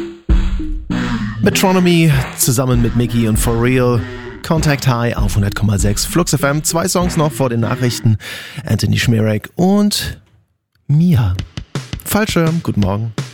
Metronomy zusammen mit Mickey und For Real. Contact High auf 100,6 Flux FM. 2 Songs noch vor den Nachrichten. Anthony Schmerek und Mia. Fallschirm, guten Morgen.